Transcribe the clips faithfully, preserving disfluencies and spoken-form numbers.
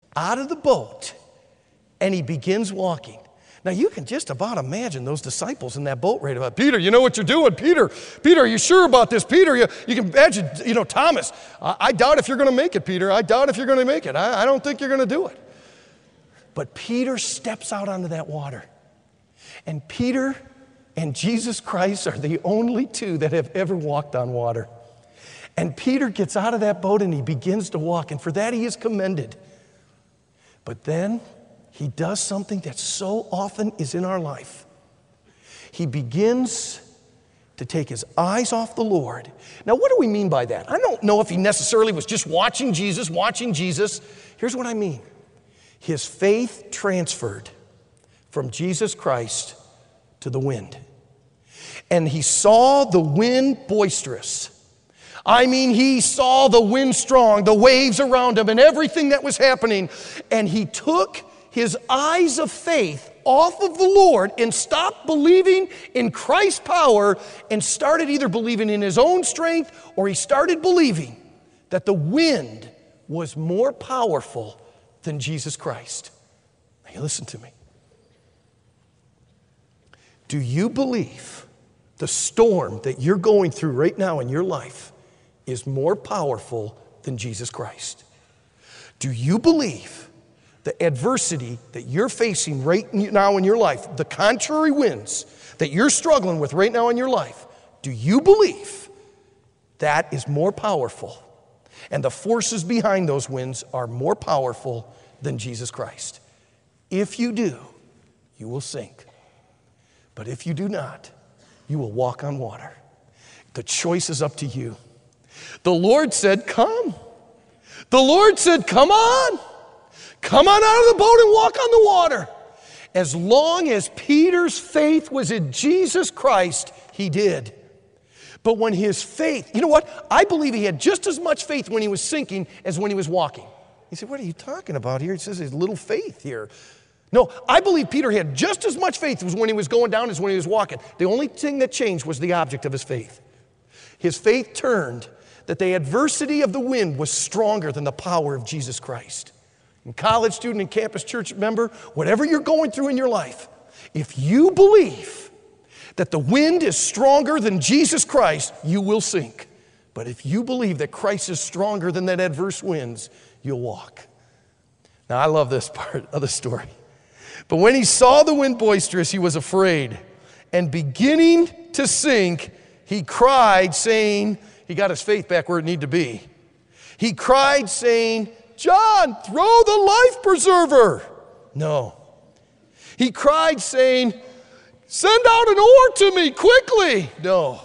out of the boat, and he begins walking. Now, you can just about imagine those disciples in that boat right about, Peter, you know what you're doing? Peter, Peter, are you sure about this? Peter, you, you can imagine, you know, Thomas, I, I doubt if you're going to make it, Peter. I doubt if you're going to make it. I, I don't think you're going to do it. But Peter steps out onto that water. And Peter and Jesus Christ are the only two that have ever walked on water. And Peter gets out of that boat and he begins to walk. And for that he is commended. But then he does something that so often is in our life. He begins to take his eyes off the Lord. Now, what do we mean by that? I don't know if he necessarily was just watching Jesus, watching Jesus. Here's what I mean. His faith transferred from Jesus Christ to the wind. And he saw the wind boisterous. I mean, he saw the wind strong, the waves around him, and everything that was happening. And he took his eyes of faith off of the Lord and stopped believing in Christ's power and started either believing in his own strength or he started believing that the wind was more powerful than Jesus Christ. Now, listen to me. Do you believe the storm that you're going through right now in your life is more powerful than Jesus Christ? Do you believe the adversity that you're facing right now in your life, the contrary winds that you're struggling with right now in your life, do you believe that is more powerful? And the forces behind those winds are more powerful than Jesus Christ. If you do, you will sink. But if you do not, you will walk on water. The choice is up to you. The Lord said, come. The Lord said, come on. Come on out of the boat and walk on the water. As long as Peter's faith was in Jesus Christ, he did. But when his faith, you know what? I believe he had just as much faith when he was sinking as when he was walking. You say, what are you talking about here? It says his little faith here. No, I believe Peter had just as much faith when he was going down as when he was walking. The only thing that changed was the object of his faith. His faith turned that the adversity of the wind was stronger than the power of Jesus Christ. And college student and campus church member, whatever you're going through in your life, if you believe that the wind is stronger than Jesus Christ, you will sink. But if you believe that Christ is stronger than that adverse winds, you'll walk. Now, I love this part of the story. But when he saw the wind boisterous, he was afraid. And beginning to sink, he cried, saying, he got his faith back where it needed to be. He cried, saying, John, throw the life preserver. No. He cried, saying, send out an oar to me quickly. No.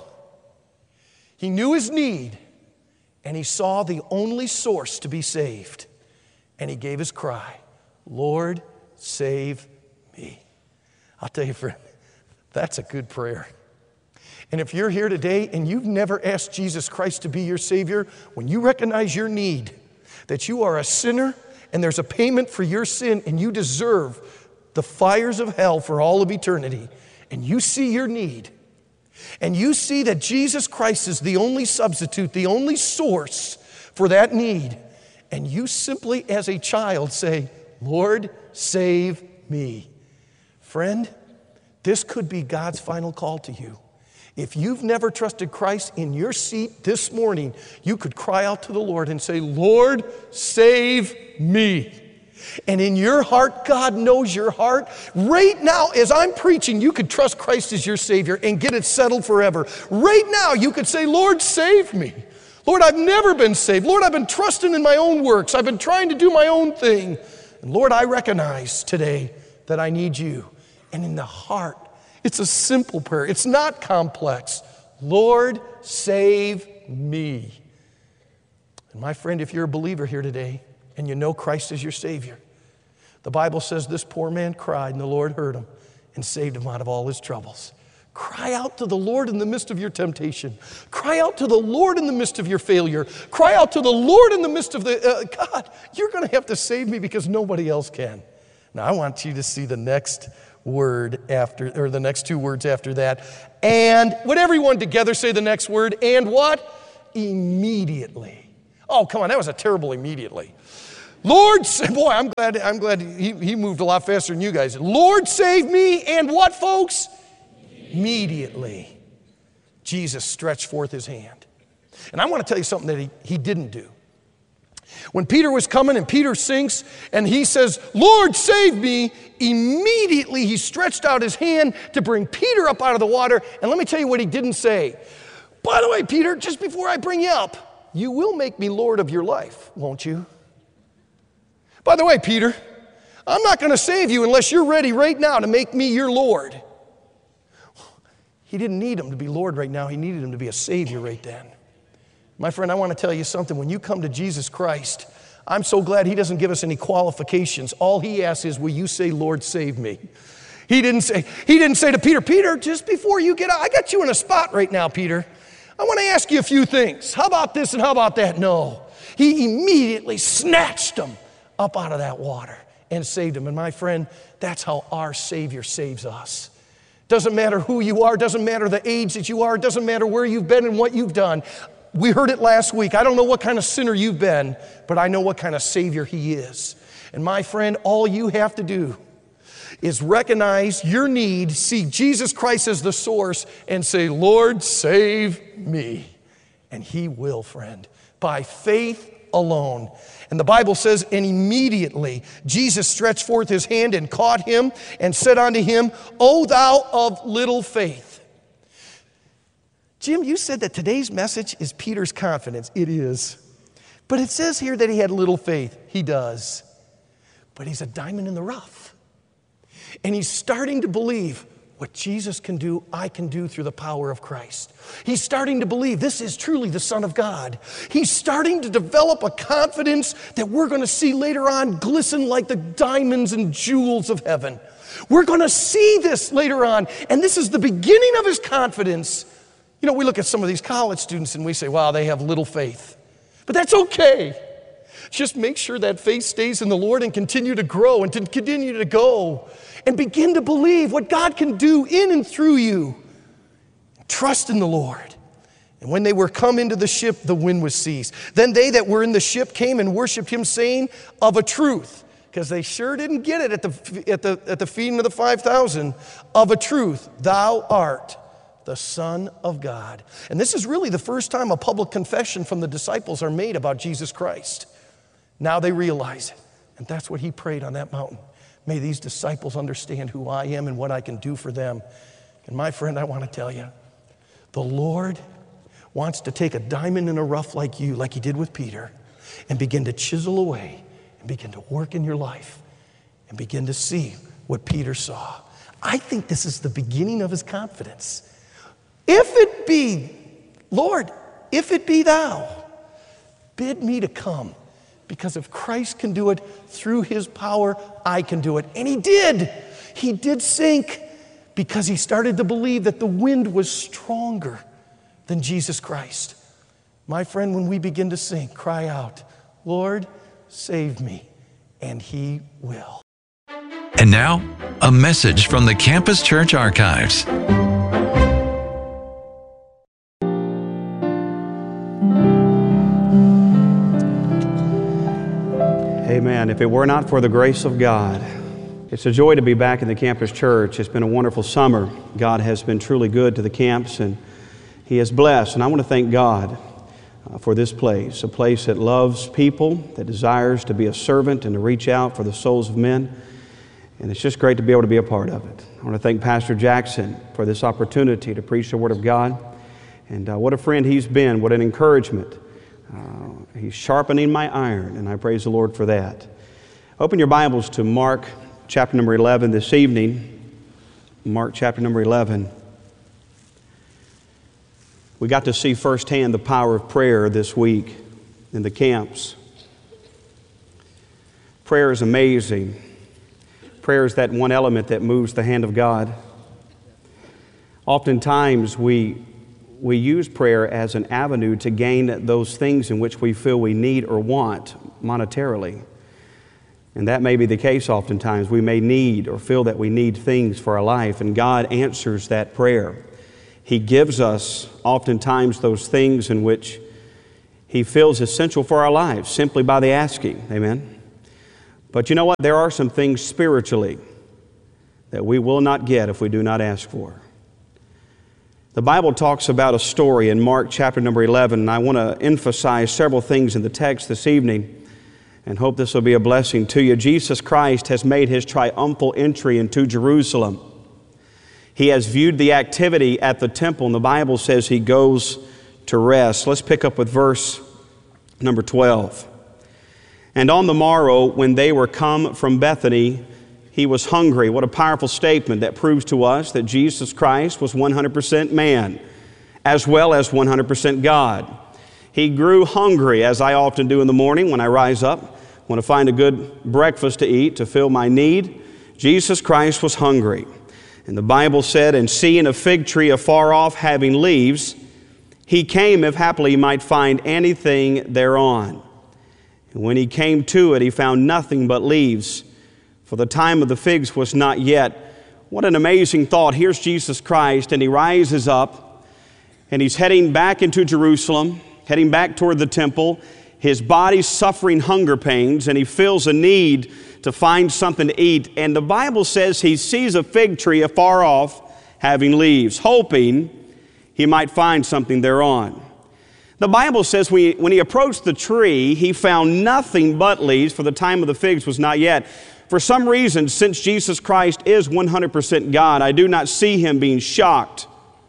He knew his need, and he saw the only source to be saved. And he gave his cry, Lord, save me. I'll tell you, friend, that's a good prayer. And if you're here today and you've never asked Jesus Christ to be your Savior, when you recognize your need, that you are a sinner and there's a payment for your sin and you deserve the fires of hell for all of eternity, and you see your need, and you see that Jesus Christ is the only substitute, the only source for that need, and you simply as a child say, Lord, save me. Friend, this could be God's final call to you. If you've never trusted Christ in your seat this morning, you could cry out to the Lord and say, Lord, save me. And in your heart, God knows your heart. Right now, as I'm preaching, you could trust Christ as your Savior and get it settled forever. Right now, you could say, Lord, save me. Lord, I've never been saved. Lord, I've been trusting in my own works. I've been trying to do my own thing. And Lord, I recognize today that I need you. And in the heart, it's a simple prayer. It's not complex. Lord, save me. And my friend, if you're a believer here today and you know Christ is your Savior, the Bible says this poor man cried and the Lord heard him and saved him out of all his troubles. Cry out to the Lord in the midst of your temptation. Cry out to the Lord in the midst of your failure. Cry out to the Lord in the midst of the, uh, God, you're going to have to save me because nobody else can. Now, I want you to see the next word after, or the next two words after that. And, would everyone together say the next word? And what? Immediately. Oh, come on, that was a terrible immediately. Lord, boy, I'm glad, I'm glad he, he moved a lot faster than you guys. Lord, save me, and what, folks? Immediately, Jesus stretched forth his hand. And I want to tell you something that he, he didn't do. When Peter was coming and Peter sinks and he says, Lord, save me, immediately he stretched out his hand to bring Peter up out of the water. And let me tell you what he didn't say. By the way, Peter, just before I bring you up, you will make me Lord of your life, won't you? By the way, Peter, I'm not going to save you unless you're ready right now to make me your Lord. He didn't need him to be Lord right now. He needed him to be a Savior right then. My friend, I want to tell you something. When you come to Jesus Christ, I'm so glad he doesn't give us any qualifications. All he asks is, will you say, Lord, save me? He didn't say, he didn't say to Peter, Peter, just before you get out, I got you in a spot right now, Peter. I want to ask you a few things. How about this and how about that? No. He immediately snatched him up out of that water and saved him. And my friend, that's how our Savior saves us. Doesn't matter who you are, doesn't matter the age that you are, doesn't matter where you've been and what you've done. We heard it last week. I don't know what kind of sinner you've been, but I know what kind of Savior he is. And my friend, all you have to do is recognize your need, see Jesus Christ as the source, and say, Lord, save me. And he will, friend, by faith alone. And the Bible says, and immediately Jesus stretched forth his hand and caught him and said unto him, O thou of little faith. Jim, you said that today's message is Peter's confidence. It is. But it says here that he had little faith. He does. But he's a diamond in the rough. And he's starting to believe what Jesus can do, I can do through the power of Christ. He's starting to believe this is truly the Son of God. He's starting to develop a confidence that we're going to see later on glisten like the diamonds and jewels of heaven. We're going to see this later on. And this is the beginning of his confidence. You know, we look at some of these college students and we say, wow, they have little faith. But that's okay. Just make sure that faith stays in the Lord and continue to grow and to continue to go and begin to believe what God can do in and through you. Trust in the Lord. And when they were come into the ship, the wind was ceased. Then they that were in the ship came and worshiped him, saying, of a truth, because they sure didn't get it at the, at the, at the feeding of the five thousand, of a truth, thou art the Son of God. And this is really the first time a public confession from the disciples are made about Jesus Christ. Now they realize it. And that's what he prayed on that mountain. May these disciples understand who I am and what I can do for them. And my friend, I want to tell you, the Lord wants to take a diamond in a rough like you, like he did with Peter, and begin to chisel away and begin to work in your life and begin to see what Peter saw. I think this is the beginning of his confidence. If it be, Lord, if it be thou, bid me to come. Because if Christ can do it through his power, I can do it. And he did. He did sink because he started to believe that the wind was stronger than Jesus Christ. My friend, when we begin to sink, cry out, Lord, save me. And he will. And now, a message from the Campus Church Archives. Amen. If it were not for the grace of God, it's a joy to be back in the Campus Church. It's been a wonderful summer. God has been truly good to the camps, and he has blessed. And I want to thank God uh, for this place, a place that loves people, that desires to be a servant and to reach out for the souls of men. And it's just great to be able to be a part of it. I want to thank Pastor Jackson for this opportunity to preach the Word of God. And uh, what a friend he's been, what an encouragement. Uh, he's sharpening my iron, and I praise the Lord for that. Open your Bibles to Mark chapter number eleven this evening. Mark chapter number eleven. We got to see firsthand the power of prayer this week in the camps. Prayer is amazing. Prayer is that one element that moves the hand of God. Oftentimes we We use prayer as an avenue to gain those things in which we feel we need or want monetarily. And that may be the case oftentimes. We may need or feel that we need things for our life, and God answers that prayer. He gives us oftentimes those things in which He feels essential for our lives simply by the asking. Amen? But you know what? There are some things spiritually that we will not get if we do not ask for. The Bible talks about a story in Mark chapter number eleven, and I want to emphasize several things in the text this evening and hope this will be a blessing to you. Jesus Christ has made His triumphal entry into Jerusalem. He has viewed the activity at the temple, and the Bible says He goes to rest. Let's pick up with verse number twelve. And on the morrow, when they were come from Bethany, He was hungry. What a powerful statement that proves to us that Jesus Christ was one hundred percent man as well as one hundred percent God. He grew hungry, as I often do in the morning when I rise up, want to find a good breakfast to eat to fill my need. Jesus Christ was hungry. And the Bible said, and seeing a fig tree afar off having leaves, He came if haply He might find anything thereon. And when He came to it, He found nothing but leaves, for the time of the figs was not yet. What an amazing thought. Here's Jesus Christ, and He rises up, and He's heading back into Jerusalem, heading back toward the temple. His body's suffering hunger pains, and He feels a need to find something to eat. And the Bible says He sees a fig tree afar off having leaves, hoping He might find something thereon. The Bible says when he, when he approached the tree, He found nothing but leaves, for the time of the figs was not yet. For some reason, since Jesus Christ is one hundred percent God, I do not see Him being shocked,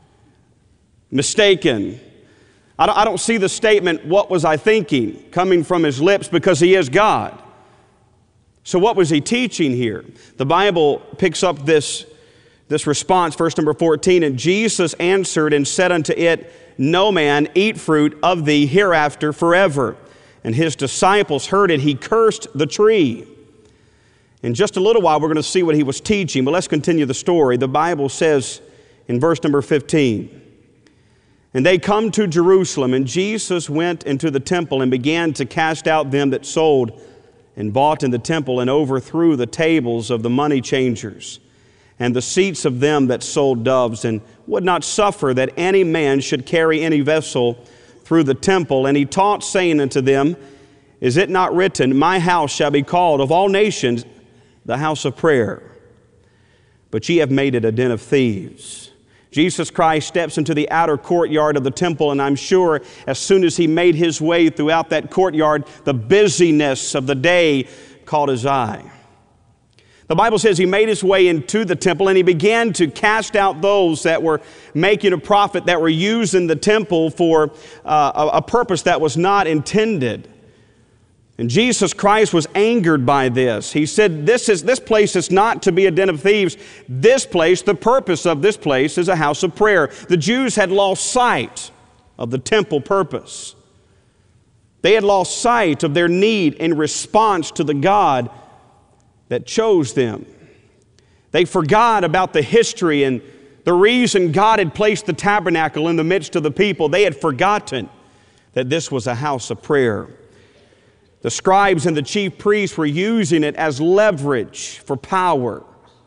mistaken. I don't, I don't see the statement, "What was I thinking?" coming from His lips, because He is God. So what was He teaching here? The Bible picks up this, this response, verse number fourteen, and Jesus answered and said unto it, No man eat fruit of thee hereafter forever. And His disciples heard it. He cursed the tree. In just a little while, we're going to see what He was teaching, but let's continue the story. The Bible says in verse number fifteen, and they come to Jerusalem, and Jesus went into the temple and began to cast out them that sold and bought in the temple, and overthrew the tables of the money changers and the seats of them that sold doves, and would not suffer that any man should carry any vessel through the temple. And He taught, saying unto them, Is it not written, My house shall be called of all nations the house of prayer? But ye have made it a den of thieves. Jesus Christ steps into the outer courtyard of the temple, and I'm sure as soon as He made His way throughout that courtyard, the busyness of the day caught His eye. The Bible says He made His way into the temple, and He began to cast out those that were making a profit, that were using the temple for uh, a, a purpose that was not intended. And Jesus Christ was angered by this. He said, this is this place is not to be a den of thieves. This place, the purpose of this place is a house of prayer. The Jews had lost sight of the temple purpose. They had lost sight of their need in response to the God that chose them. They forgot about the history and the reason God had placed the tabernacle in the midst of the people. They had forgotten that this was a house of prayer. The scribes and the chief priests were using it as leverage for power,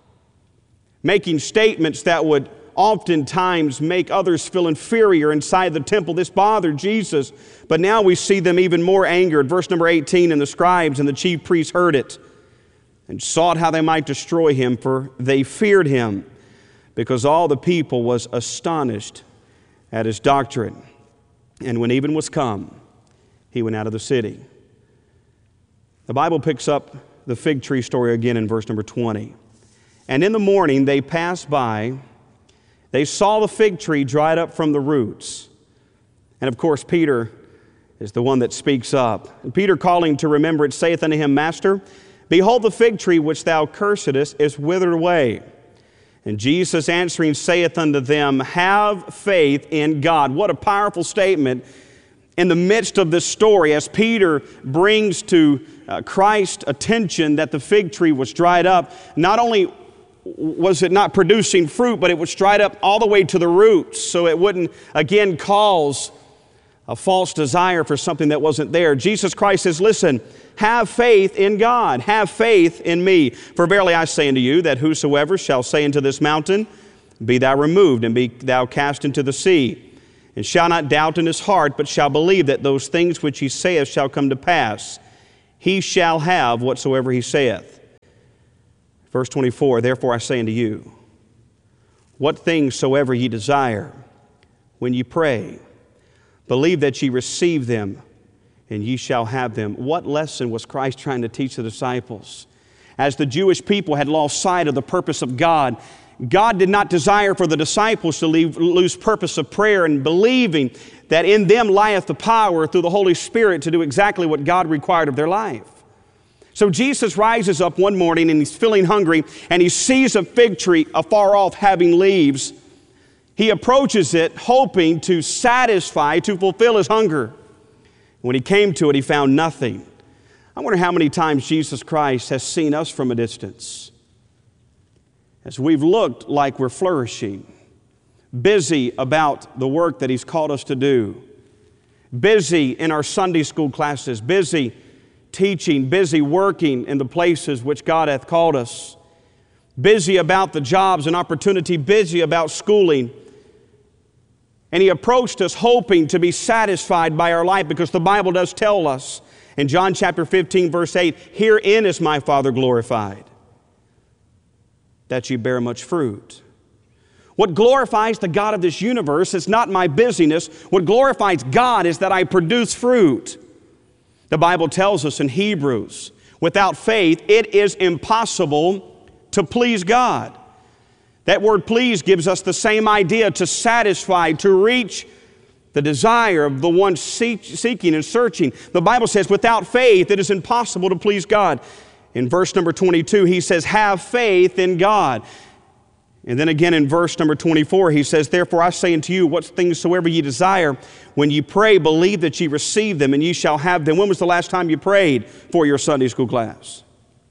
making statements that would oftentimes make others feel inferior inside the temple. This bothered Jesus, but now we see them even more angered. Verse number eighteen, and the scribes and the chief priests heard it and sought how they might destroy Him, for they feared Him, because all the people was astonished at His doctrine. And when even was come, He went out of the city. The Bible picks up the fig tree story again in verse number twenty. And in the morning they passed by, they saw the fig tree dried up from the roots. And of course Peter is the one that speaks up. And Peter, calling to remember it, saith unto Him, Master, behold, the fig tree which thou cursedest is withered away. And Jesus answering saith unto them, Have faith in God. What a powerful statement in the midst of this story, as Peter brings to uh, Christ's attention that the fig tree was dried up. Not only was it not producing fruit, but it was dried up all the way to the roots, so it wouldn't again cause a false desire for something that wasn't there. Jesus Christ says, listen, have faith in God, have faith in me. For verily I say unto you, that whosoever shall say unto this mountain, Be thou removed, and be thou cast into the sea, and shall not doubt in his heart, but shall believe that those things which he saith shall come to pass, he shall have whatsoever he saith. Verse twenty-four, therefore I say unto you, what things soever ye desire, when ye pray, believe that ye receive them, and ye shall have them. What lesson was Christ trying to teach the disciples? As the Jewish people had lost sight of the purpose of God, God did not desire for the disciples to leave, lose purpose of prayer and believing that in them lieth the power through the Holy Spirit to do exactly what God required of their life. So Jesus rises up one morning and he's feeling hungry and he sees a fig tree afar off having leaves. He approaches it hoping to satisfy, to fulfill his hunger. When he came to it, he found nothing. I wonder how many times Jesus Christ has seen us from a distance as we've looked like we're flourishing, busy about the work that he's called us to do, busy in our Sunday school classes, busy teaching, busy working in the places which God hath called us, busy about the jobs and opportunity, busy about schooling. And he approached us hoping to be satisfied by our life, because the Bible does tell us in John chapter fifteen, verse eight, herein is my Father glorified, that ye bear much fruit. What glorifies the God of this universe is not my busyness. What glorifies God is that I produce fruit. The Bible tells us in Hebrews, without faith, it is impossible to please God. That word please gives us the same idea, to satisfy, to reach the desire of the one seek, seeking and searching. The Bible says without faith it is impossible to please God. In verse number twenty-two he says, have faith in God. And then again in verse number twenty-four he says, therefore I say unto you, what things soever ye desire, when ye pray, believe that ye receive them, and ye shall have them. When was the last time you prayed for your Sunday school class?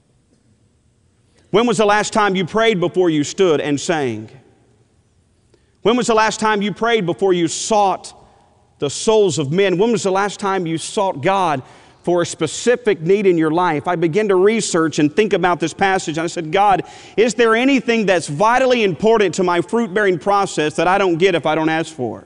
When was the last time you prayed before you stood and sang? When was the last time you prayed before you sought the souls of men? When was the last time you sought God for a specific need in your life? I began to research and think about this passage, and I said, God, is there anything that's vitally important to my fruit-bearing process that I don't get if I don't ask for?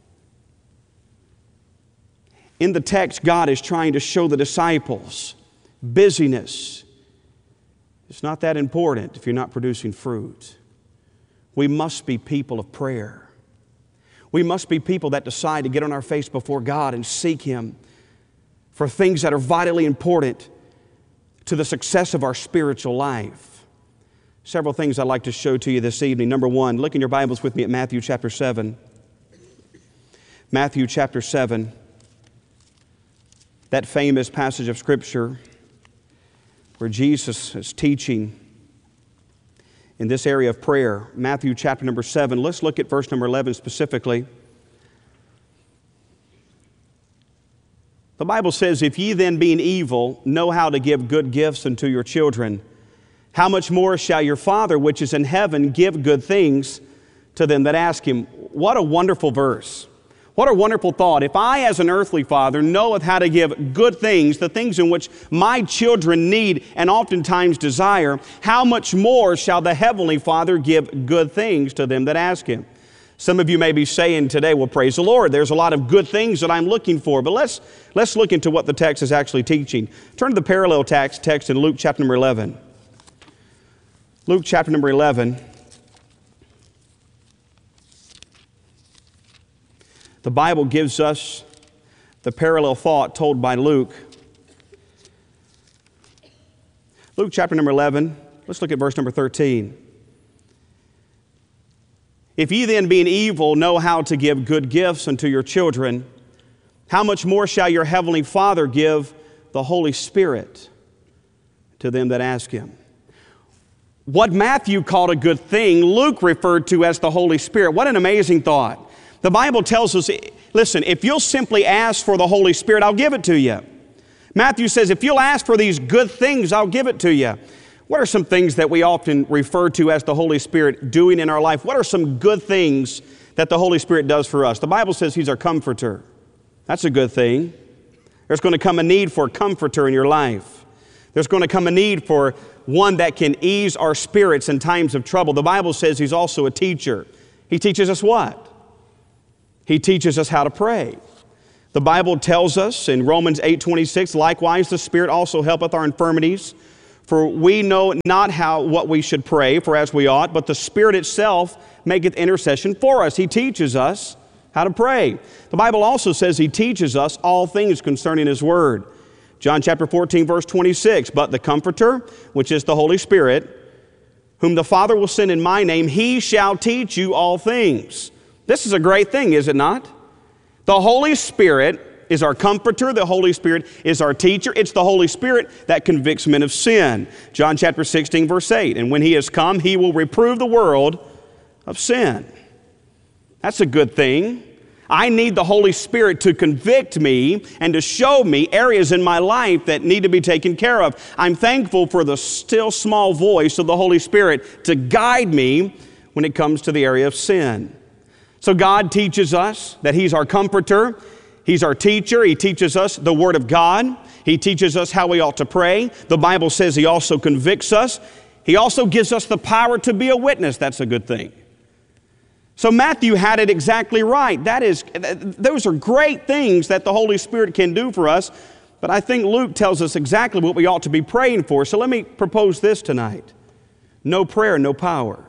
In the text, God is trying to show the disciples busyness. It's not that important if you're not producing fruit. We must be people of prayer. We must be people that decide to get on our face before God and seek Him for things that are vitally important to the success of our spiritual life. Several things I'd like to show to you this evening. Number one, look in your Bibles with me at Matthew chapter seven. Matthew chapter seven. That famous passage of Scripture where Jesus is teaching in this area of prayer. Matthew chapter number seven. Let's look at verse number eleven specifically. The Bible says, if ye then being evil know how to give good gifts unto your children, how much more shall your Father which is in heaven give good things to them that ask Him? What a wonderful verse. What a wonderful thought. If I as an earthly father knoweth how to give good things, the things in which my children need and oftentimes desire, how much more shall the heavenly Father give good things to them that ask Him? Some of you may be saying today, well, praise the Lord, there's a lot of good things that I'm looking for. But let's, let's look into what the text is actually teaching. Turn to the parallel text, text in Luke chapter number eleven. Luke chapter number eleven. The Bible gives us the parallel thought told by Luke. Luke chapter number eleven, let's look at verse number thirteen. If ye then being evil know how to give good gifts unto your children, how much more shall your heavenly Father give the Holy Spirit to them that ask Him? What Matthew called a good thing, Luke referred to as the Holy Spirit. What an amazing thought. The Bible tells us, listen, if you'll simply ask for the Holy Spirit, I'll give it to you. Matthew says, if you'll ask for these good things, I'll give it to you. What are some things that we often refer to as the Holy Spirit doing in our life? What are some good things that the Holy Spirit does for us? The Bible says He's our comforter. That's a good thing. There's going to come a need for a comforter in your life. There's going to come a need for one that can ease our spirits in times of trouble. The Bible says He's also a teacher. He teaches us what? He teaches us how to pray. The Bible tells us in Romans eight twenty-six, likewise the Spirit also helpeth our infirmities, for we know not how what we should pray for as we ought, but the Spirit itself maketh intercession for us. He teaches us how to pray. The Bible also says He teaches us all things concerning His Word. John chapter fourteen, verse twenty-six, but the Comforter, which is the Holy Spirit, whom the Father will send in my name, He shall teach you all things. This is a great thing, is it not? The Holy Spirit is our comforter. The Holy Spirit is our teacher. It's the Holy Spirit that convicts men of sin. John chapter sixteen, verse eight, and when He has come, He will reprove the world of sin. That's a good thing. I need the Holy Spirit to convict me and to show me areas in my life that need to be taken care of. I'm thankful for the still small voice of the Holy Spirit to guide me when it comes to the area of sin. So God teaches us that He's our comforter. He's our teacher. He teaches us the Word of God. He teaches us how we ought to pray. The Bible says He also convicts us. He also gives us the power to be a witness. That's a good thing. So Matthew had it exactly right. That is, those are great things that the Holy Spirit can do for us. But I think Luke tells us exactly what we ought to be praying for. So let me propose this tonight. No prayer, no power.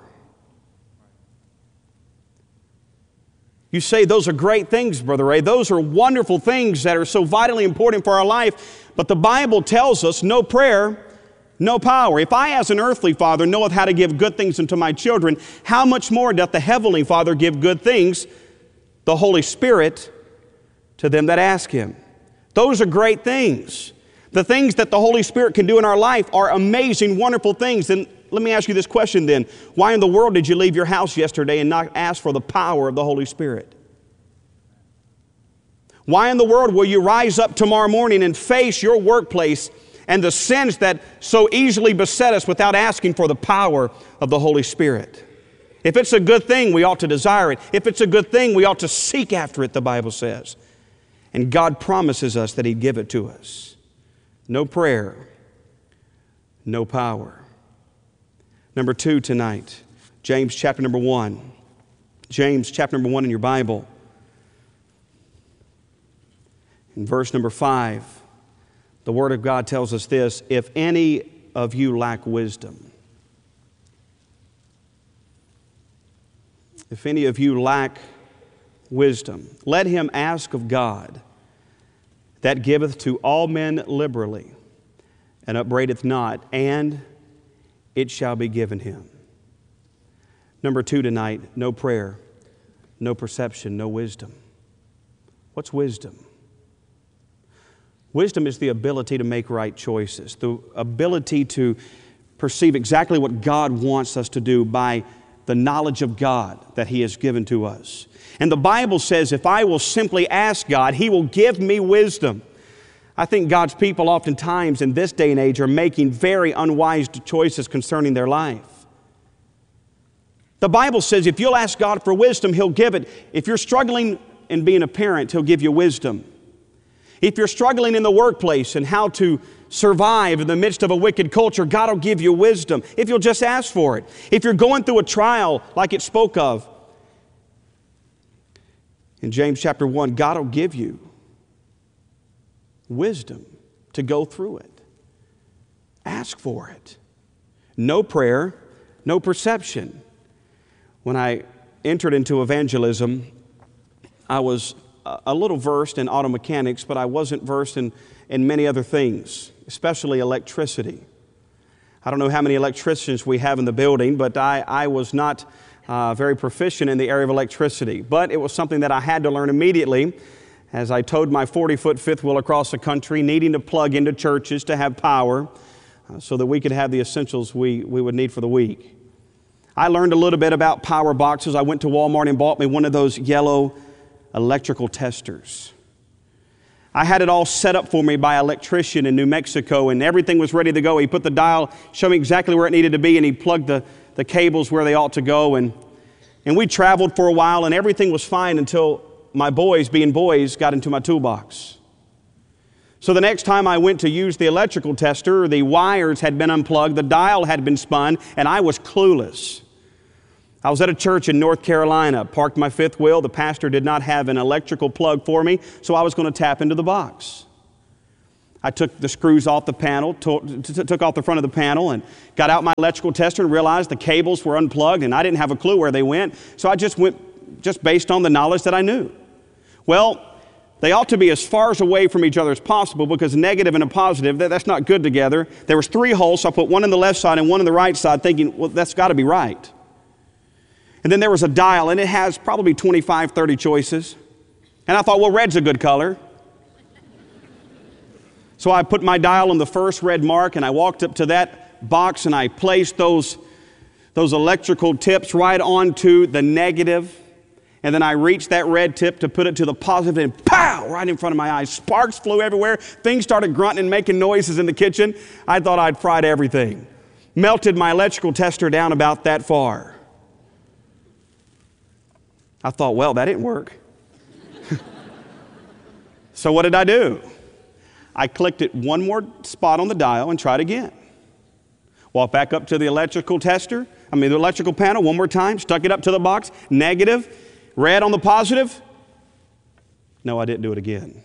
You say those are great things, Brother Ray. Those are wonderful things that are so vitally important for our life. But the Bible tells us no prayer, no power. If I as an earthly father knoweth how to give good things unto my children, how much more doth the heavenly Father give good things, the Holy Spirit, to them that ask Him? Those are great things. The things that the Holy Spirit can do in our life are amazing, wonderful things. And let me ask you this question then. Why in the world did you leave your house yesterday and not ask for the power of the Holy Spirit? Why in the world will you rise up tomorrow morning and face your workplace and the sins that so easily beset us without asking for the power of the Holy Spirit? If it's a good thing, we ought to desire it. If it's a good thing, we ought to seek after it, the Bible says. And God promises us that He'd give it to us. No prayer, no power. Number two tonight, James chapter number one. James chapter number one in your Bible. In verse number five, the Word of God tells us this: if any of you lack wisdom, if any of you lack wisdom, let him ask of God, that giveth to all men liberally, and upbraideth not, and it shall be given him. Number two tonight, no prayer, no perception, no wisdom. What's wisdom? Wisdom is the ability to make right choices, the ability to perceive exactly what God wants us to do by the knowledge of God that He has given to us. And the Bible says if I will simply ask God, He will give me wisdom. I think God's people oftentimes in this day and age are making very unwise choices concerning their life. The Bible says if you'll ask God for wisdom, He'll give it. If you're struggling in being a parent, He'll give you wisdom. If you're struggling in the workplace and how to survive in the midst of a wicked culture, God will give you wisdom if you'll just ask for it. If you're going through a trial like it spoke of in James chapter one, God will give you wisdom to go through it. Ask for it. No prayer, no perception. When I entered into evangelism, I was a little versed in auto mechanics, but I wasn't versed in, in many other things, especially electricity. I don't know how many electricians we have in the building, but I, I was not uh, very proficient in the area of electricity. But it was something that I had to learn immediately as I towed my forty-foot fifth wheel across the country, needing to plug into churches to have power uh, so that we could have the essentials we, we would need for the week. I learned a little bit about power boxes. I went to Walmart and bought me one of those yellow electrical testers. I had it all set up for me by an electrician in New Mexico, and everything was ready to go. He put the dial, showed me exactly where it needed to be, and he plugged the, the cables where they ought to go. And, and we traveled for a while, and everything was fine until my boys, being boys, got into my toolbox. So the next time I went to use the electrical tester, the wires had been unplugged, the dial had been spun, and I was clueless. I was at a church in North Carolina, parked my fifth wheel. The pastor did not have an electrical plug for me, so I was going to tap into the box. I took the screws off the panel, to, t- took off the front of the panel, and got out my electrical tester and realized the cables were unplugged, and I didn't have a clue where they went, so I just went just based on the knowledge that I knew. Well, they ought to be as far as away from each other as possible, because a negative and a positive, that, that's not good together. There was three holes, so I put one on the left side and one on the right side, thinking, well, that's got to be right. And then there was a dial, and it has probably twenty-five, thirty choices. And I thought, well, red's a good color. So I put my dial on the first red mark, and I walked up to that box, and I placed those, those electrical tips right onto the negative. And then I reached that red tip to put it to the positive, and pow, right in front of my eyes. Sparks flew everywhere. Things started grunting and making noises in the kitchen. I thought I'd fried everything. Melted my electrical tester down about that far. I thought, well, that didn't work. So what did I do? I clicked it one more spot on the dial and tried again. Walked back up to the electrical tester, I mean the electrical panel one more time, stuck it up to the box, negative, red on the positive. No, I didn't do it again.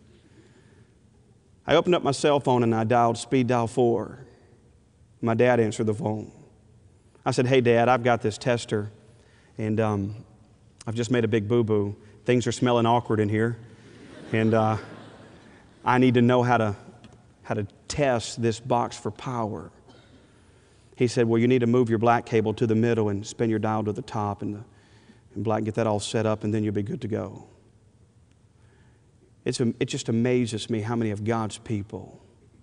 I opened up my cell phone and I dialed speed dial four. My dad answered the phone. I said, hey, Dad, I've got this tester, and um, I've just made a big boo-boo. Things are smelling awkward in here, and uh, I need to know how to, how to test this box for power. He said, well, you need to move your black cable to the middle and spin your dial to the top, and, the, and black, get that all set up, and then you'll be good to go. It's, it just amazes me how many of God's people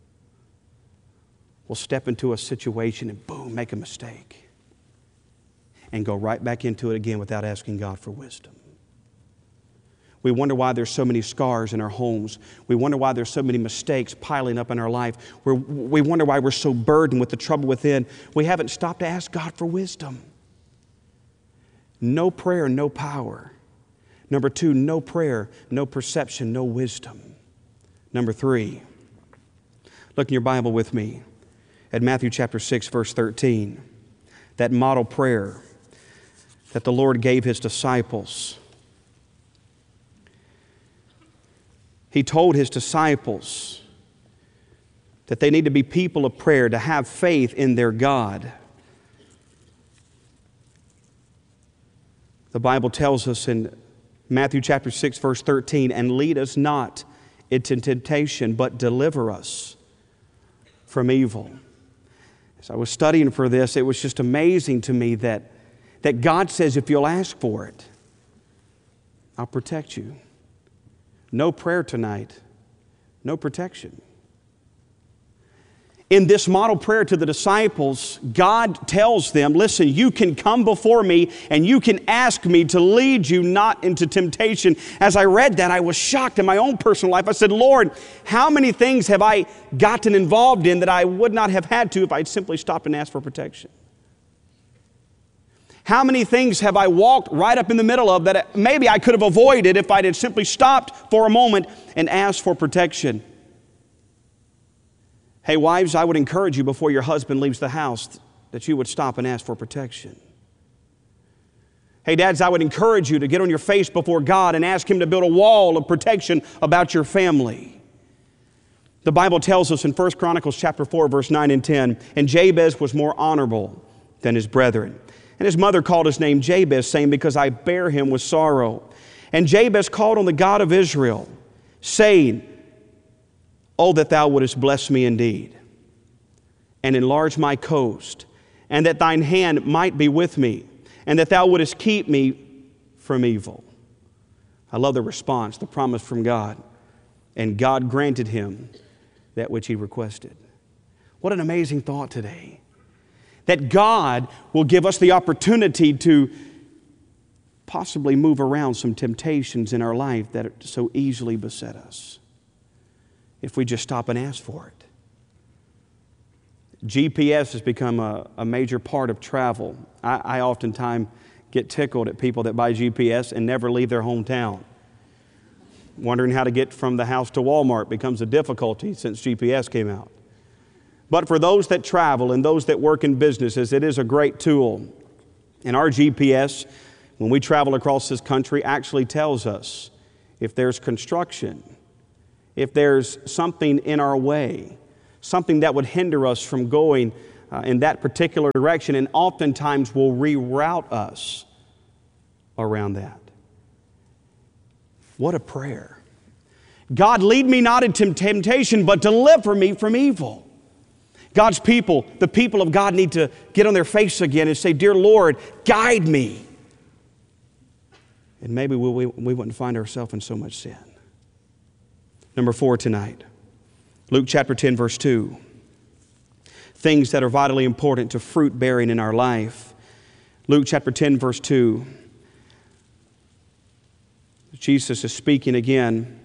will step into a situation and boom, make a mistake, and go right back into it again without asking God for wisdom. We wonder why there's so many scars in our homes. We wonder why there's so many mistakes piling up in our life. We're, we wonder why we're so burdened with the trouble within. We haven't stopped to ask God for wisdom. No prayer, no power. Number two, no prayer, no perception, no wisdom. Number three, look in your Bible with me at Matthew chapter six, verse thirteen. That model prayer that the Lord gave His disciples. He told His disciples that they need to be people of prayer, to have faith in their God. The Bible tells us in Matthew chapter six, verse thirteen, and lead us not into temptation, but deliver us from evil. As I was studying for this, it was just amazing to me that, that God says, if you'll ask for it, I'll protect you. No prayer tonight, no protection. In this model prayer to the disciples, God tells them, listen, you can come before me and you can ask me to lead you not into temptation. As I read that, I was shocked in my own personal life. I said, Lord, how many things have I gotten involved in that I would not have had to if I'd simply stopped and asked for protection? How many things have I walked right up in the middle of that maybe I could have avoided if I had simply stopped for a moment and asked for protection? Hey, wives, I would encourage you before your husband leaves the house that you would stop and ask for protection. Hey, dads, I would encourage you to get on your face before God and ask Him to build a wall of protection about your family. The Bible tells us in First Chronicles chapter four, verse nine and ten, and Jabez was more honorable than his brethren. And his mother called his name Jabez, saying, because I bear him with sorrow. And Jabez called on the God of Israel, saying, oh, that thou wouldest bless me indeed, and enlarge my coast, and that thine hand might be with me, and that thou wouldest keep me from evil. I love the response, the promise from God. And God granted him that which he requested. What an amazing thought today. That God will give us the opportunity to possibly move around some temptations in our life that so easily beset us, if we just stop and ask for it. G P S has become a, a major part of travel. I, I oftentimes get tickled at people that buy G P S and never leave their hometown. Wondering how to get from the house to Walmart becomes a difficulty since G P S came out. But for those that travel and those that work in businesses, it is a great tool. And our G P S, when we travel across this country, actually tells us if there's construction, if there's something in our way, something that would hinder us from going uh, in that particular direction, and oftentimes will reroute us around that. What a prayer. God, lead me not into temptation, but deliver me from evil. God's people, the people of God, need to get on their face again and say, Dear Lord, guide me. And maybe we, we, we wouldn't find ourselves in so much sin. Number four tonight, Luke chapter ten, verse two. Things that are vitally important to fruit bearing in our life. Luke chapter ten, verse two. Jesus is speaking again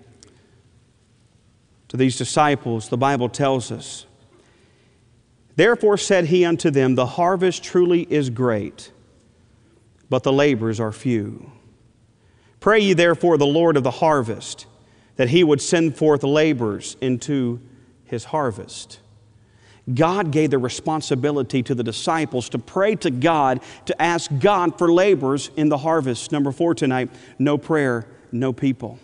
to these disciples. The Bible tells us, Therefore said he unto them, The harvest truly is great, but the laborers are few. Pray ye therefore the Lord of the harvest, that he would send forth laborers into his harvest. God gave the responsibility to the disciples to pray to God, to ask God for laborers in the harvest. Number four tonight, no prayer, no people.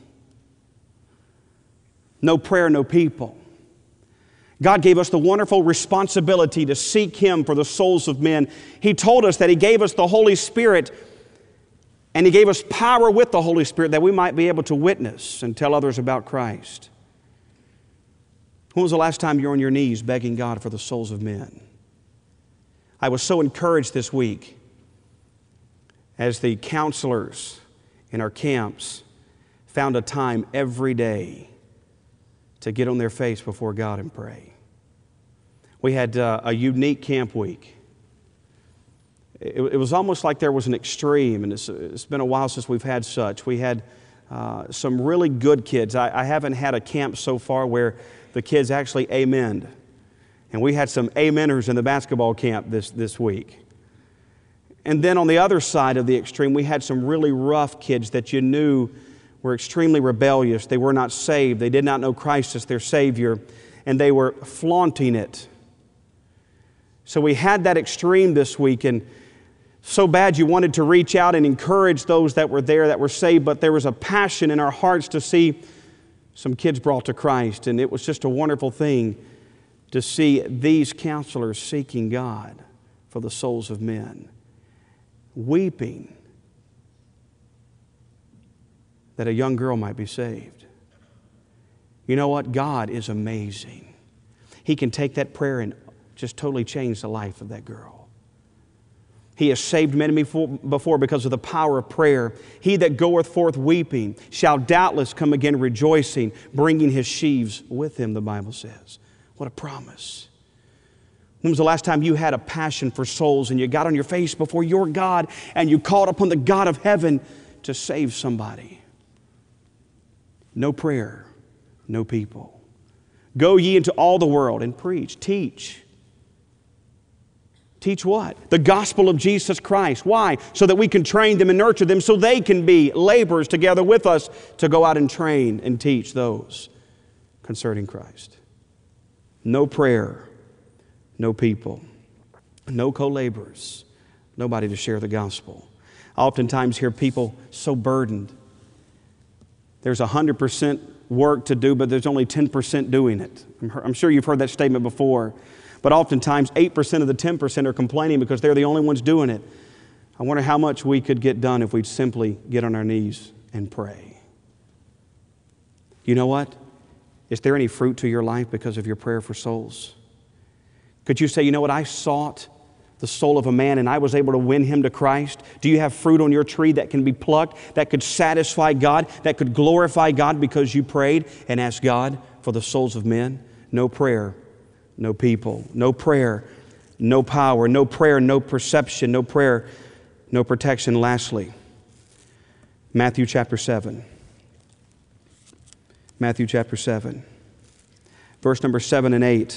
No prayer, no people. God gave us the wonderful responsibility to seek Him for the souls of men. He told us that He gave us the Holy Spirit, and He gave us power with the Holy Spirit that we might be able to witness and tell others about Christ. When was the last time you were on your knees begging God for the souls of men? I was so encouraged this week as the counselors in our camps found a time every day to get on their face before God and pray. We had uh, a unique camp week. It, it was almost like there was an extreme, and it's, it's been a while since we've had such. We had uh, some really good kids. I, I haven't had a camp so far where the kids actually amened. And we had some ameners in the basketball camp this, this week. And then on the other side of the extreme, we had some really rough kids that you knew were extremely rebellious. They were not saved. They did not know Christ as their Savior, and they were flaunting it. So we had that extreme this week, and so bad you wanted to reach out and encourage those that were there that were saved, but there was a passion in our hearts to see some kids brought to Christ, and it was just a wonderful thing to see these counselors seeking God for the souls of men, weeping that a young girl might be saved. You know what? God is amazing. He can take that prayer and just totally change the life of that girl. He has saved many before because of the power of prayer. He that goeth forth weeping shall doubtless come again rejoicing, bringing his sheaves with him, the Bible says. What a promise. When was the last time you had a passion for souls and you got on your face before your God and you called upon the God of heaven to save somebody? No prayer, no people. Go ye into all the world and preach, teach. Teach what? The gospel of Jesus Christ. Why? So that we can train them and nurture them so they can be laborers together with us to go out and train and teach those concerning Christ. No prayer, no people, no co-laborers, nobody to share the gospel. I oftentimes hear people so burdened. There's one hundred percent work to do, but there's only ten percent doing it. I'm sure you've heard that statement before. But oftentimes, eight percent of the ten percent are complaining because they're the only ones doing it. I wonder how much we could get done if we'd simply get on our knees and pray. You know what? Is there any fruit to your life because of your prayer for souls? Could you say, you know what, I sought the soul of a man and I was able to win him to Christ? Do you have fruit on your tree that can be plucked, that could satisfy God, that could glorify God because you prayed and asked God for the souls of men? No prayer, no people. No prayer, no power. No prayer, no perception. No prayer, no protection. Lastly, Matthew chapter seven. Matthew chapter seven, verse number seven and eight.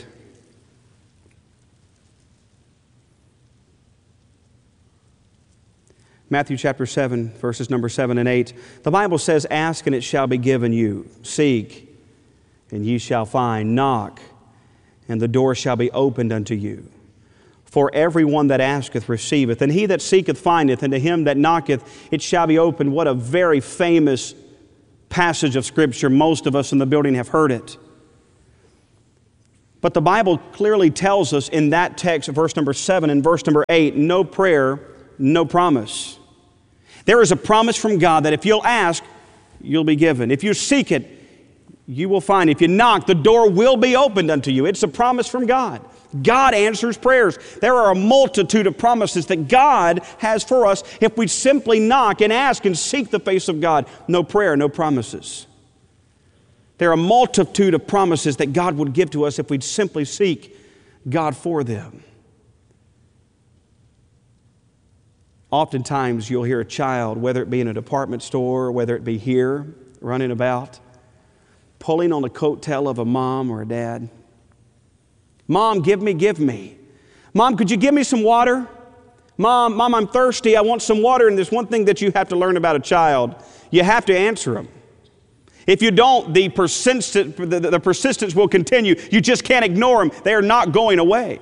Matthew chapter seven, verses number seven and eight. The Bible says, ask and it shall be given you. Seek and ye shall find. Knock and the door shall be opened unto you. For everyone that asketh receiveth, and he that seeketh findeth, and to him that knocketh it shall be opened. What a very famous passage of Scripture. Most of us in the building have heard it. But the Bible clearly tells us in that text, verse number seven and verse number eight, no prayer, no promise. There is a promise from God that if you'll ask, you'll be given. If you seek it, you will find. If you knock, the door will be opened unto you. It's a promise from God. God answers prayers. There are a multitude of promises that God has for us if we simply knock and ask and seek the face of God. No prayer, no promises. There are a multitude of promises that God would give to us if we'd simply seek God for them. Oftentimes you'll hear a child, whether it be in a department store or whether it be here, running about, pulling on the coattail of a mom or a dad. Mom, give me, give me. Mom, could you give me some water? Mom, Mom, I'm thirsty. I want some water. And there's one thing that you have to learn about a child. You have to answer them. If you don't, the, persistent, the, the persistence will continue. You just can't ignore them. They are not going away.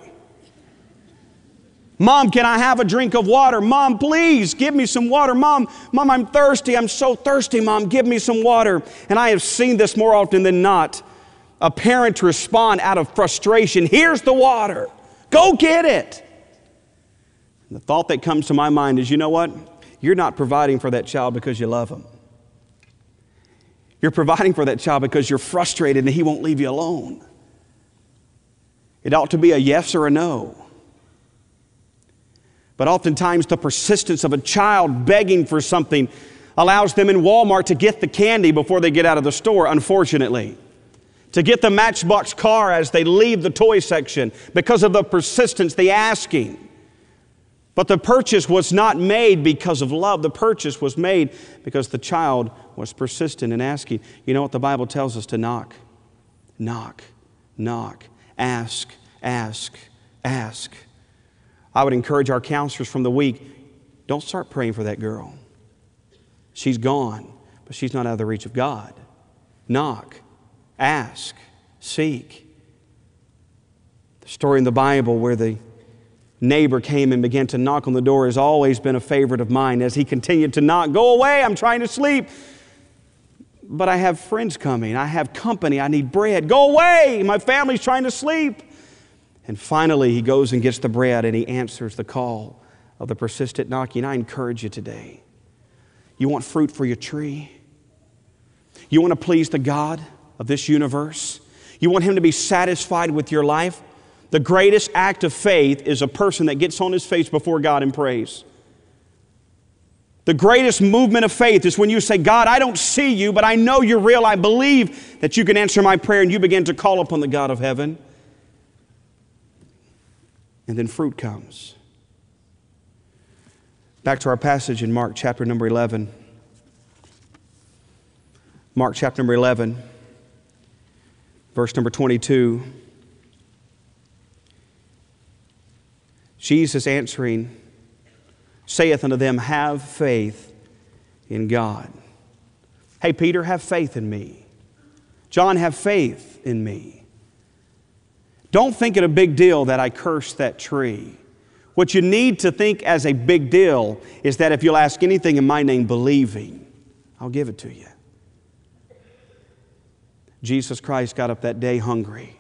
Mom, can I have a drink of water? Mom, please give me some water. Mom, Mom, I'm thirsty. I'm so thirsty. Mom, give me some water. And I have seen this more often than not. A parent respond out of frustration. Here's the water. Go get it. And the thought that comes to my mind is, you know what? You're not providing for that child because you love him. You're providing for that child because you're frustrated and he won't leave you alone. It ought to be a yes or a no. But oftentimes the persistence of a child begging for something allows them in Walmart to get the candy before they get out of the store, unfortunately. To get the Matchbox car as they leave the toy section because of the persistence, the asking. But the purchase was not made because of love. The purchase was made because the child was persistent in asking. You know what the Bible tells us? To knock, knock, knock, ask, ask, ask. I would encourage our counselors from the week, don't start praying for that girl. She's gone, but she's not out of the reach of God. Knock, ask, seek. The story in the Bible where the neighbor came and began to knock on the door has always been a favorite of mine. As he continued to knock, go away, I'm trying to sleep. But I have friends coming, I have company, I need bread. Go away, my family's trying to sleep. And finally he goes and gets the bread and he answers the call of the persistent knocking. I encourage you today. You want fruit for your tree? You want to please the God of this universe? You want Him to be satisfied with your life? The greatest act of faith is a person that gets on his face before God and prays. The greatest movement of faith is when you say, God, I don't see you, but I know you're real. I believe that you can answer my prayer, and you begin to call upon the God of heaven. And then fruit comes. Back to our passage in Mark chapter number eleven. Mark chapter number eleven, verse number twenty-two. Jesus answering saith unto them, have faith in God. Hey, Peter, have faith in me. John, have faith in me. Don't think it a big deal that I cursed that tree. What you need to think as a big deal is that if you'll ask anything in my name, believing, I'll give it to you. Jesus Christ got up that day hungry.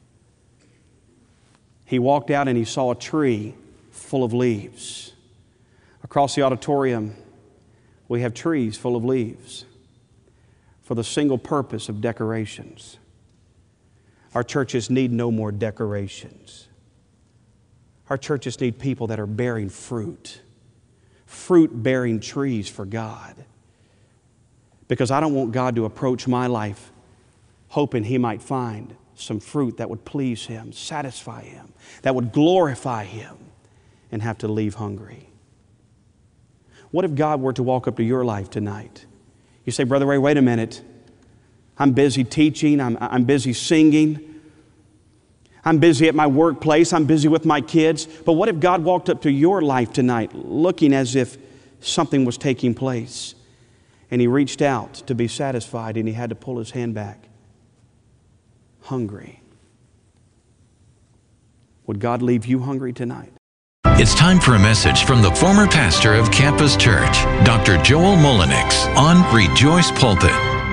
He walked out and he saw a tree full of leaves. Across the auditorium, we have trees full of leaves for the single purpose of decorations. Our churches need no more decorations. Our churches need people that are bearing fruit, fruit-bearing trees for God. Because I don't want God to approach my life hoping He might find some fruit that would please Him, satisfy Him, that would glorify Him, and have to leave hungry. What if God were to walk up to your life tonight? You say, Brother Ray, wait a minute. I'm busy teaching. I'm, I'm busy singing. I'm busy at my workplace. I'm busy with my kids. But what if God walked up to your life tonight looking as if something was taking place, and He reached out to be satisfied and He had to pull His hand back? Hungry. Would God leave you hungry tonight? It's time for a message from the former pastor of Campus Church, Doctor Joel Mullenix, on Rejoice Pulpit.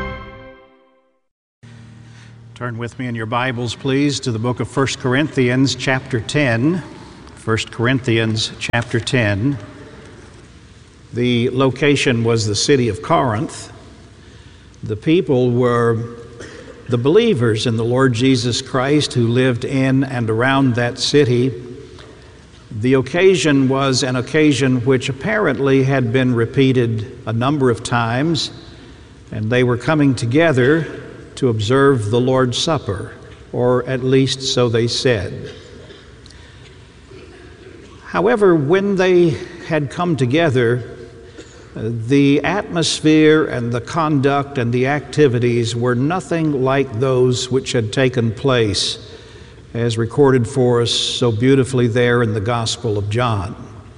Turn with me in your Bibles, please, to the book of First Corinthians, chapter ten. First Corinthians, chapter ten. The location was the city of Corinth. The people were the believers in the Lord Jesus Christ who lived in and around that city. The occasion was an occasion which apparently had been repeated a number of times, and they were coming together to observe the Lord's Supper, or at least so they said. However, when they had come together, the atmosphere and the conduct and the activities were nothing like those which had taken place, as recorded for us so beautifully there in the Gospel of John.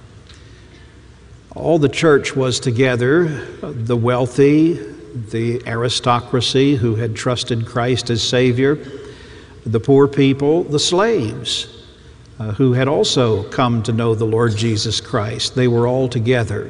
All the church was together, the wealthy, the aristocracy who had trusted Christ as Savior, the poor people, the slaves uh, who had also come to know the Lord Jesus Christ. They were all together.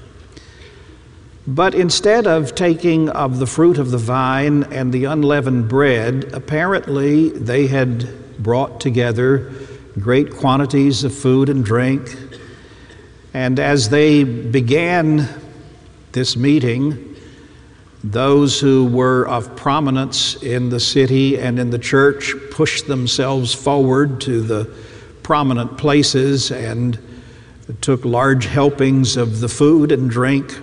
But instead of taking of the fruit of the vine and the unleavened bread, apparently they had brought together great quantities of food and drink. And as they began this meeting, those who were of prominence in the city and in the church pushed themselves forward to the prominent places and took large helpings of the food and drink,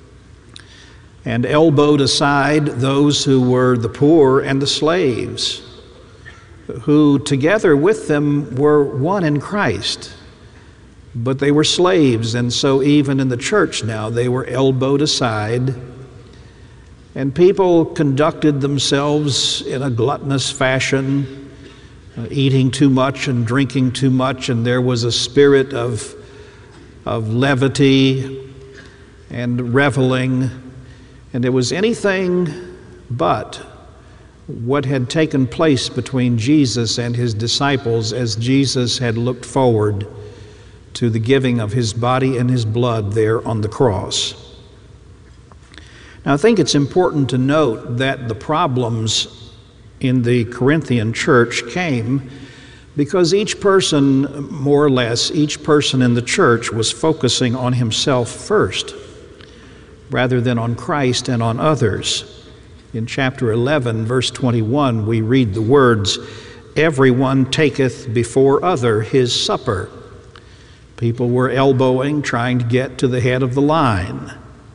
and elbowed aside those who were the poor and the slaves, who together with them were one in Christ. But they were slaves, and so even in the church now they were elbowed aside, and people conducted themselves in a gluttonous fashion, uh, eating too much and drinking too much, and there was a spirit of, of levity and reveling. And it was anything but what had taken place between Jesus and his disciples as Jesus had looked forward to the giving of his body and his blood there on the cross. Now, I think it's important to note that the problems in the Corinthian church came because each person, more or less, each person in the church was focusing on himself first, rather than on Christ and on others. In chapter eleven, verse twenty-one, we read the words, "Everyone taketh before other his supper." People were elbowing, trying to get to the head of the line.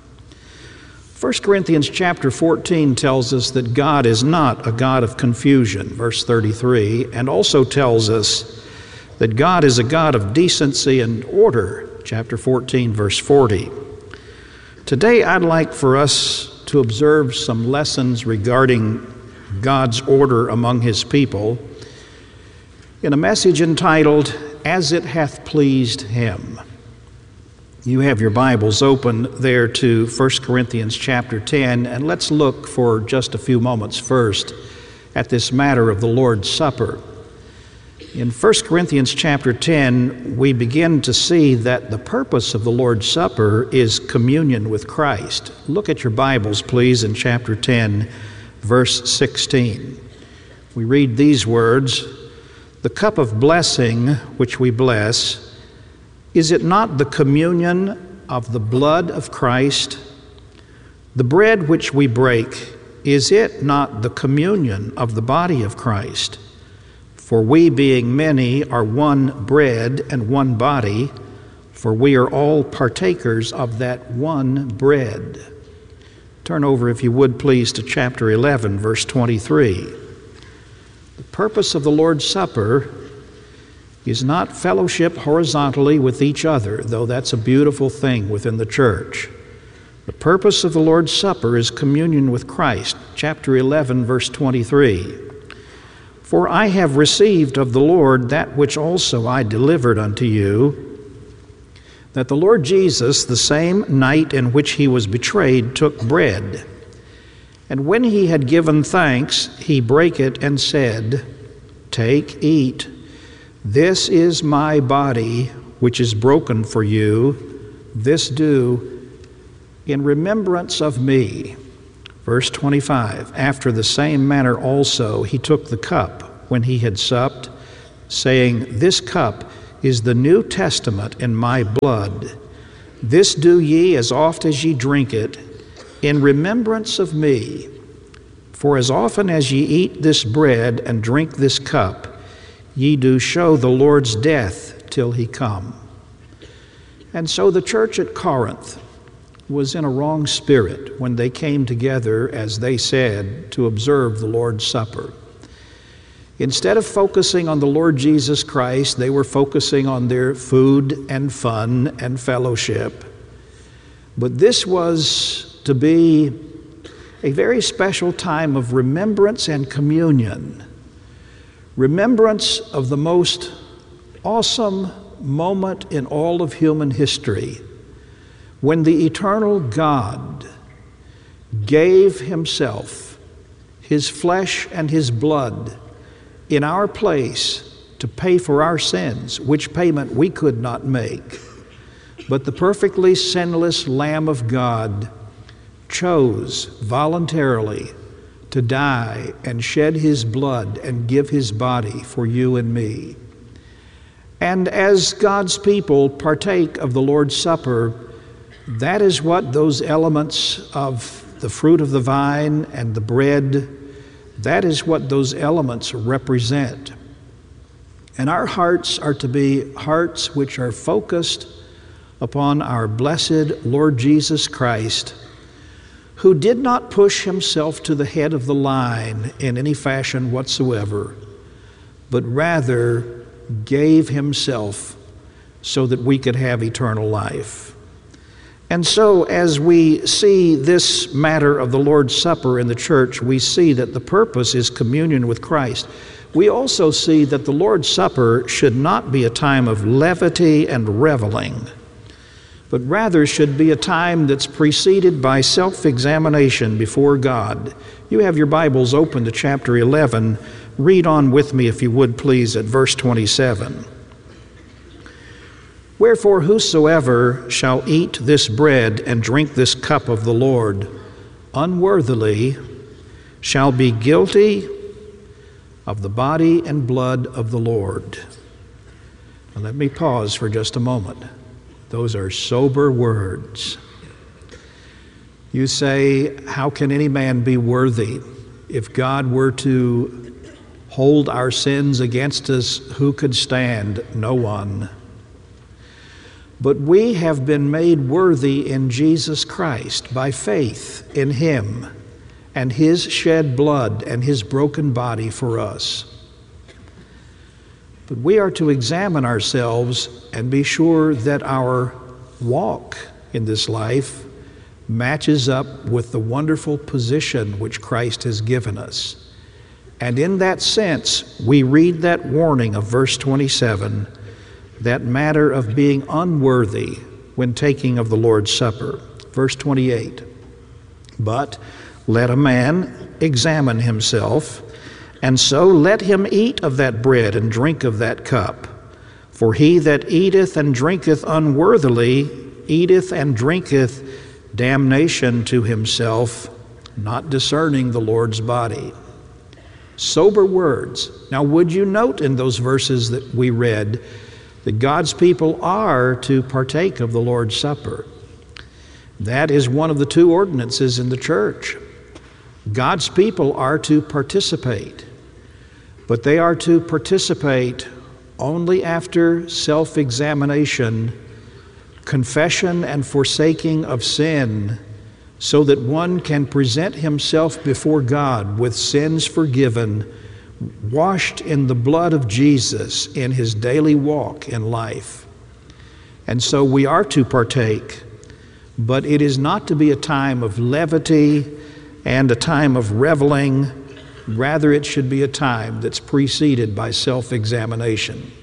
First Corinthians chapter fourteen tells us that God is not a God of confusion, verse thirty-three, and also tells us that God is a God of decency and order, chapter fourteen, verse forty. Today, I'd like for us to observe some lessons regarding God's order among his people in a message entitled, "As It Hath Pleased Him." You have your Bibles open there to First Corinthians chapter ten, and let's look for just a few moments first at this matter of the Lord's Supper. In First Corinthians chapter ten, we begin to see that the purpose of the Lord's Supper is communion with Christ. Look at your Bibles, please, in chapter ten, verse sixteen. We read these words, "The cup of blessing which we bless, is it not the communion of the blood of Christ? The bread which we break, is it not the communion of the body of Christ? For we, being many, are one bread and one body, for we are all partakers of that one bread." Turn over, if you would please, to chapter eleven, verse twenty-three. The purpose of the Lord's Supper is not fellowship horizontally with each other, though that's a beautiful thing within the church. The purpose of the Lord's Supper is communion with Christ. Chapter eleven, verse twenty-three. "For I have received of the Lord that which also I delivered unto you, that the Lord Jesus, the same night in which he was betrayed, took bread. And when he had given thanks, he brake it and said, Take, eat, this is my body, which is broken for you. This do in remembrance of me. Verse twenty-five, after the same manner also he took the cup when he had supped, saying, this cup is the New Testament in my blood. This do ye as oft as ye drink it, in remembrance of me. For as often as ye eat this bread and drink this cup, ye do show the Lord's death till he come. And so the church at Corinth was in a wrong spirit when they came together, as they said, to observe the Lord's Supper. Instead of focusing on the Lord Jesus Christ, they were focusing on their food and fun and fellowship. But this was to be a very special time of remembrance and communion. Remembrance of the most awesome moment in all of human history, when the eternal God gave himself, his flesh and his blood, in our place to pay for our sins, which payment we could not make. But the perfectly sinless Lamb of God chose voluntarily to die and shed his blood and give his body for you and me. And as God's people partake of the Lord's Supper, that is what those elements of the fruit of the vine and the bread, that is what those elements represent. And our hearts are to be hearts which are focused upon our blessed Lord Jesus Christ, who did not push himself to the head of the line in any fashion whatsoever, but rather gave himself so that we could have eternal life. And so as we see this matter of the Lord's Supper in the church, we see that the purpose is communion with Christ. We also see that the Lord's Supper should not be a time of levity and reveling, but rather should be a time that's preceded by self-examination before God. You have your Bibles open to chapter eleven. Read on with me, if you would please, at verse twenty-seven. Wherefore whosoever shall eat this bread and drink this cup of the Lord unworthily shall be guilty of the body and blood of the Lord. Now let me pause for just a moment. Those are sober words. You say, how can any man be worthy? If God were to hold our sins against us, who could stand? No one. But we have been made worthy in Jesus Christ by faith in him and his shed blood and his broken body for us. But we are to examine ourselves and be sure that our walk in this life matches up with the wonderful position which Christ has given us. And in that sense, we read that warning of verse twenty-seven, that matter of being unworthy when taking of the Lord's Supper. Verse twenty-eight, but let a man examine himself, and so let him eat of that bread and drink of that cup. For he that eateth and drinketh unworthily eateth and drinketh damnation to himself, not discerning the Lord's body. Sober words. Now, would you note in those verses that we read that God's people are to partake of the Lord's Supper? That is one of the two ordinances in the church. God's people are to participate, but they are to participate only after self-examination, confession and forsaking of sin, so that one can present himself before God with sins forgiven, washed in the blood of Jesus in his daily walk in life. And so we are to partake, but it is not to be a time of levity and a time of reveling. Rather, it should be a time that's preceded by self-examination.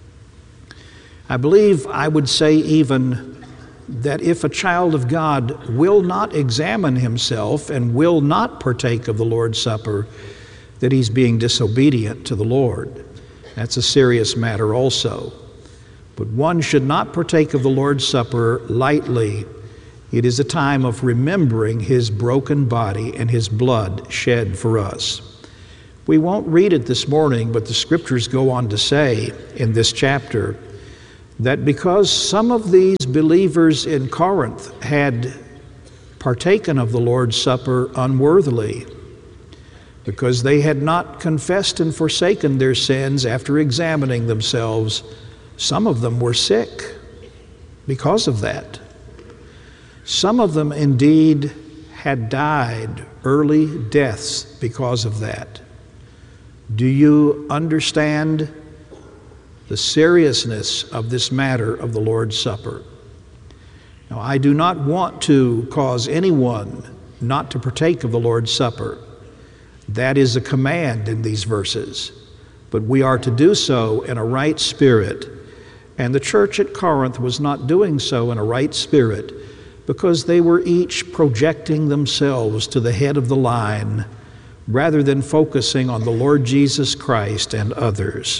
I believe I would say even that if a child of God will not examine himself and will not partake of the Lord's Supper, that he's being disobedient to the Lord. That's a serious matter also. But one should not partake of the Lord's Supper lightly. It is a time of remembering his broken body and his blood shed for us. We won't read it this morning, but the scriptures go on to say in this chapter that because some of these believers in Corinth had partaken of the Lord's Supper unworthily, because they had not confessed and forsaken their sins after examining themselves, some of them were sick because of that. Some of them indeed had died early deaths because of that. Do you understand the seriousness of this matter of the Lord's Supper? Now, I do not want to cause anyone not to partake of the Lord's Supper. That is a command in these verses. But we are to do so in a right spirit. And the church at Corinth was not doing so in a right spirit because they were each projecting themselves to the head of the line rather than focusing on the Lord Jesus Christ and others.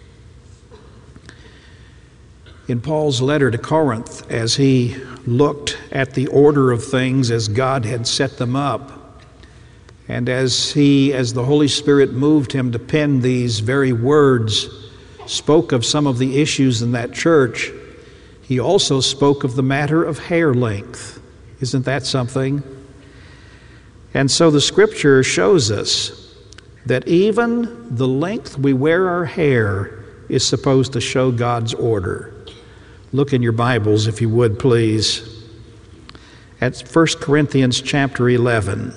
In Paul's letter to Corinth, as he looked at the order of things as God had set them up, and as he, as the Holy Spirit moved him to pen these very words, spoke of some of the issues in that church, he also spoke of the matter of hair length. Isn't that something? And so the scripture shows us that even the length we wear our hair is supposed to show God's order. Look in your Bibles, if you would, please, at First Corinthians chapter eleven.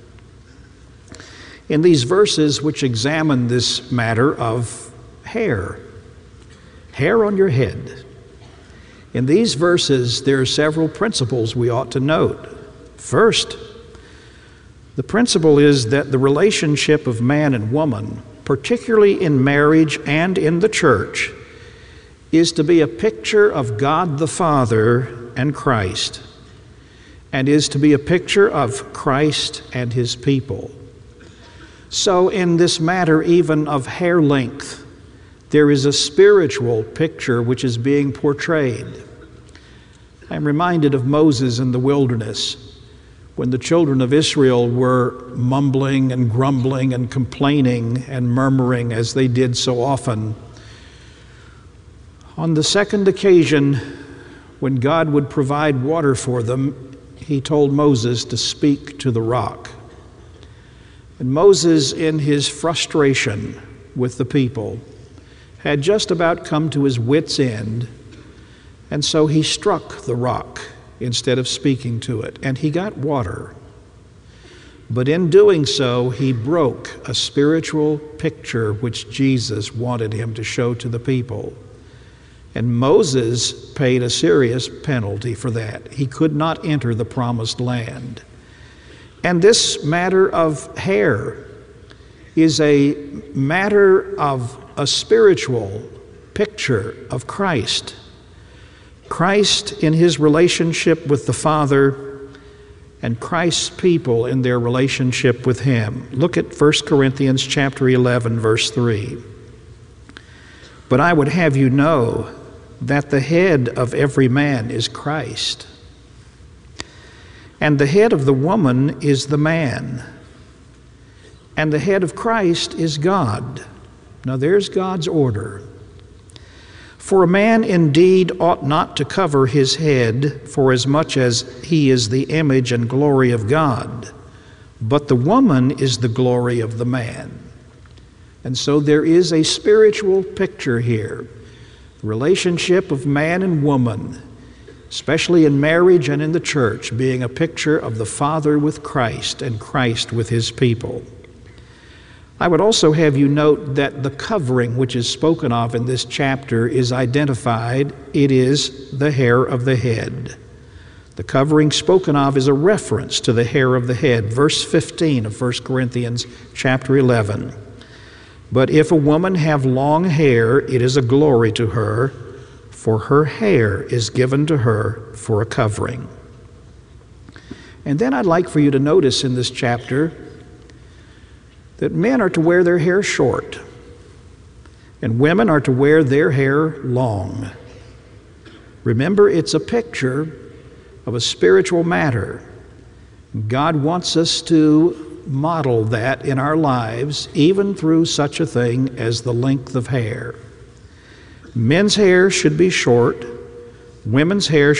In these verses which examine this matter of hair, hair on your head, in these verses there are several principles we ought to note. First, the principle is that the relationship of man and woman, particularly in marriage and in the church, is to be a picture of God the Father and Christ, and is to be a picture of Christ and his people. So in this matter even of hair length, there is a spiritual picture which is being portrayed. I'm reminded of Moses in the wilderness when the children of Israel were mumbling and grumbling and complaining and murmuring as they did so often. On the second occasion, when God would provide water for them, he told Moses to speak to the rock. And Moses, in his frustration with the people, had just about come to his wit's end, and so he struck the rock instead of speaking to it, and he got water. But in doing so, he broke a spiritual picture which Jesus wanted him to show to the people. And Moses paid a serious penalty for that. He could not enter the promised land. And this matter of hair is a matter of a spiritual picture of Christ. Christ in his relationship with the Father, and Christ's people in their relationship with him. Look at First Corinthians chapter eleven, verse three. But I would have you know that the head of every man is Christ, and the head of the woman is the man, and the head of Christ is God. Now there's God's order. For a man indeed ought not to cover his head, for as much as he is the image and glory of God, but the woman is the glory of the man. And so there is a spiritual picture here. The relationship of man and woman, especially in marriage and in the church, being a picture of the Father with Christ and Christ with his people. I would also have you note that the covering which is spoken of in this chapter is identified. It is the hair of the head. The covering spoken of is a reference to the hair of the head. Verse fifteen of First Corinthians chapter eleven. But if a woman have long hair, it is a glory to her, for her hair is given to her for a covering. And then I'd like for you to notice in this chapter that men are to wear their hair short, and women are to wear their hair long. Remember, it's a picture of a spiritual matter. God wants us to model that in our lives, even through such a thing as the length of hair. Men's hair should be short. Women's hair